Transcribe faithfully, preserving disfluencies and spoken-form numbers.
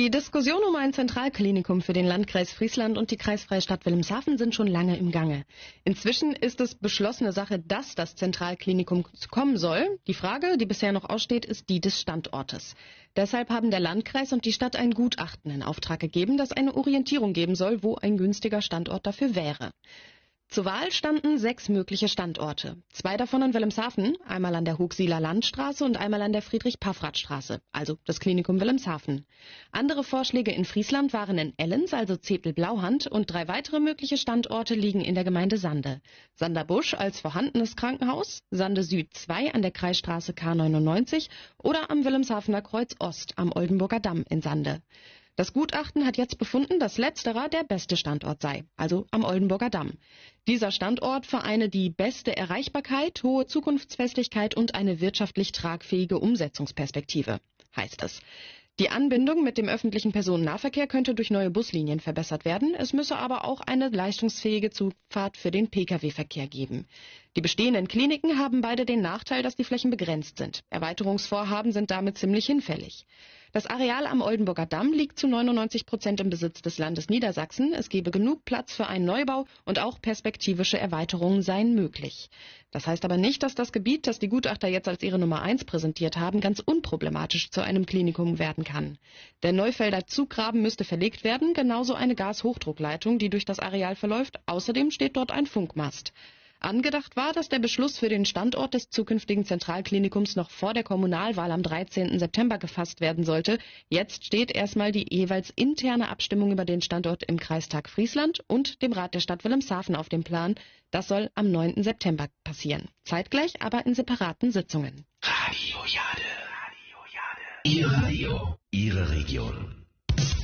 Die Diskussion um ein Zentralklinikum für den Landkreis Friesland und die kreisfreie Stadt Wilhelmshaven sind schon lange im Gange. Inzwischen ist es beschlossene Sache, dass das Zentralklinikum kommen soll. Die Frage, die bisher noch aussteht, ist die des Standortes. Deshalb haben der Landkreis und die Stadt ein Gutachten in Auftrag gegeben, das eine Orientierung geben soll, wo ein günstiger Standort dafür wäre. Zur Wahl standen sechs mögliche Standorte. Zwei davon in Wilhelmshaven, einmal an der Hugsieler Landstraße und einmal an der Friedrich-Paffrath-Straße, also das Klinikum Wilhelmshaven. Andere Vorschläge in Friesland waren in Ellens, also Zetel-Blauhand, und drei weitere mögliche Standorte liegen in der Gemeinde Sande. Sanderbusch als vorhandenes Krankenhaus, Sande Süd zwei an der Kreisstraße K neunundneunzig oder am Wilhelmshavener Kreuz Ost am Oldenburger Damm in Sande. Das Gutachten hat jetzt befunden, dass letzterer der beste Standort sei, also am Oldenburger Damm. Dieser Standort vereine die beste Erreichbarkeit, hohe Zukunftsfestigkeit und eine wirtschaftlich tragfähige Umsetzungsperspektive, heißt es. Die Anbindung mit dem öffentlichen Personennahverkehr könnte durch neue Buslinien verbessert werden. Es müsse aber auch eine leistungsfähige Zufahrt für den Pkw-Verkehr geben. Die bestehenden Kliniken haben beide den Nachteil, dass die Flächen begrenzt sind. Erweiterungsvorhaben sind damit ziemlich hinfällig. Das Areal am Oldenburger Damm liegt zu neunundneunzig Prozent im Besitz des Landes Niedersachsen. Es gebe genug Platz für einen Neubau und auch perspektivische Erweiterungen seien möglich. Das heißt aber nicht, dass das Gebiet, das die Gutachter jetzt als ihre Nummer eins präsentiert haben, ganz unproblematisch zu einem Klinikum werden kann. Der Neufelder Zuggraben müsste verlegt werden, genauso eine Gashochdruckleitung, die durch das Areal verläuft. Außerdem steht dort ein Funkmast. Angedacht war, dass der Beschluss für den Standort des zukünftigen Zentralklinikums noch vor der Kommunalwahl am dreizehnten September gefasst werden sollte. Jetzt steht erstmal die jeweils interne Abstimmung über den Standort im Kreistag Friesland und dem Rat der Stadt Wilhelmshaven auf dem Plan. Das soll am neunten September passieren. Zeitgleich, aber in separaten Sitzungen. Radio Jade. Radio Jade. Ihr Radio. Ihre Region.